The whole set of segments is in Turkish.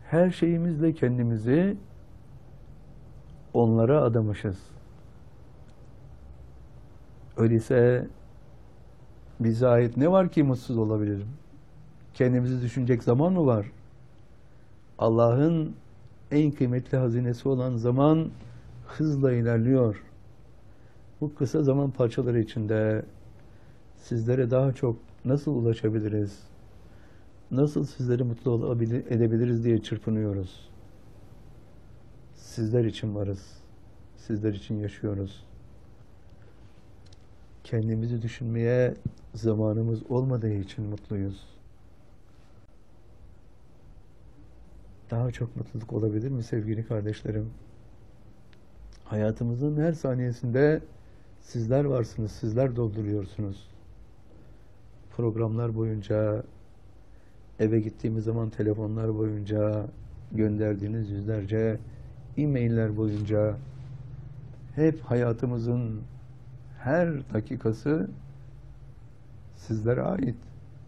Her şeyimizle kendimizi onlara adamışız. Öyleyse bize ait ne var ki mutsuz olabilirim? Kendimizi düşünecek zaman mı var? Allah'ın en kıymetli hazinesi olan zaman hızla ilerliyor. Bu kısa zaman parçaları içinde sizlere daha çok nasıl ulaşabiliriz? Nasıl sizleri mutlu edebiliriz diye çırpınıyoruz. Sizler için varız. Sizler için yaşıyoruz. Kendimizi düşünmeye zamanımız olmadığı için mutluyuz. Daha çok mutluluk olabilir mi sevgili kardeşlerim? Hayatımızın her saniyesinde sizler varsınız, sizler dolduruyorsunuz. Programlar boyunca, eve gittiğimiz zaman telefonlar boyunca, gönderdiğiniz yüzlerce e-mailler boyunca hep hayatımızın her dakikası sizlere ait.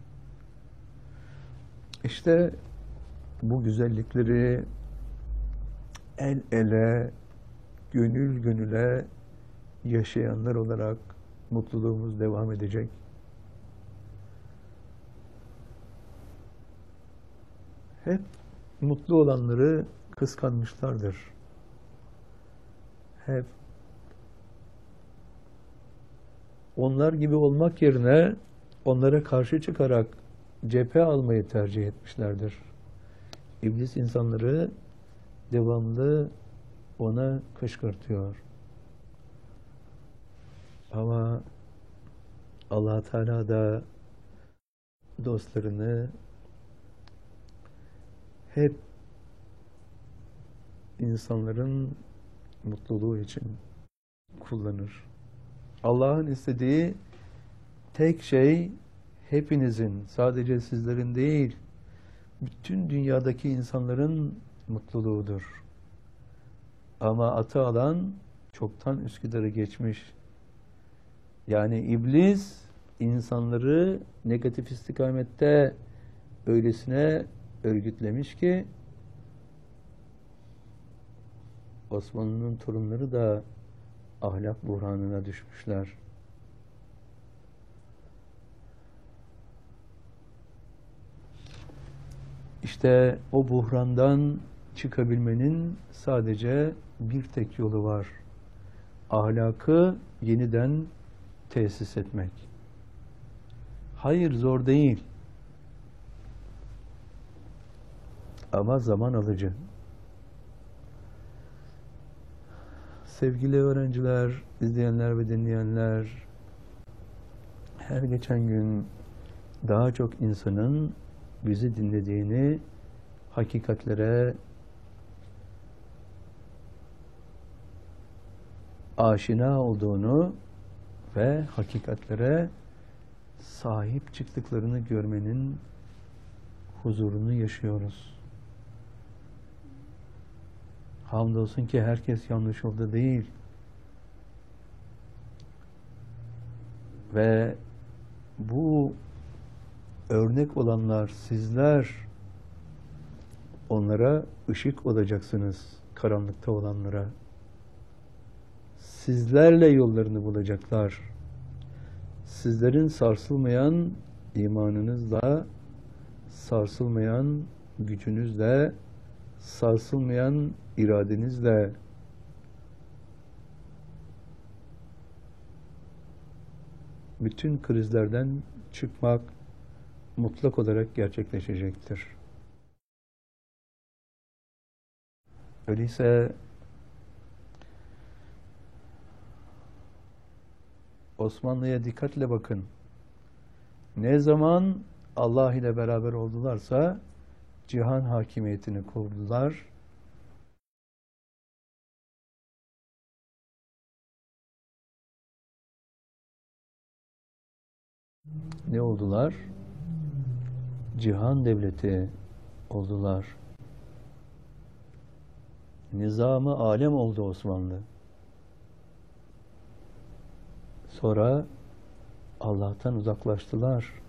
İşte bu güzellikleri el ele, gönül gönüle yaşayanlar olarak mutluluğumuz devam edecek. Hep mutlu olanları kıskanmışlardır. Hep onlar gibi olmak yerine onlara karşı çıkarak cephe almayı tercih etmişlerdir. İblis insanları devamlı ona kışkırtıyor. Ama Allah Teala da dostlarını hep insanların mutluluğu için kullanır. Allah'ın istediği tek şey hepinizin, sadece sizlerin değil, bütün dünyadaki insanların mutluluğudur. Ama atı alan çoktan Üsküdar'ı geçmiş. Yani iblis insanları negatif istikamette öylesine örgütlemiş ki Osmanlı'nın torunları da ahlak buhranına düşmüşler. İşte o buhrandan çıkabilmenin sadece bir tek yolu var. Ahlakı yeniden tesis etmek. Hayır, zor değil. Ama zaman alıcı. Sevgili öğrenciler, izleyenler ve dinleyenler, her geçen gün daha çok insanın bizi dinlediğini, hakikatlere aşina olduğunu ve hakikatlere sahip çıktıklarını görmenin huzurunu yaşıyoruz. Hamdolsun ki herkes yanlış yolda değil. Ve bu örnek olanlar sizler, onlara ışık olacaksınız, karanlıkta olanlara. Sizlerle yollarını bulacaklar. Sizlerin sarsılmayan imanınızla, sarsılmayan gücünüzle, sarsılmayan iradenizle bütün krizlerden çıkmak mutlak olarak gerçekleşecektir. Öyleyse Osmanlı'ya dikkatle bakın. Ne zaman Allah ile beraber oldularsa cihan hakimiyetini kurdular. Ne oldular? Cihan devleti oldular. Nizam-ı alem oldu Osmanlı. Sonra Allah'tan uzaklaştılar.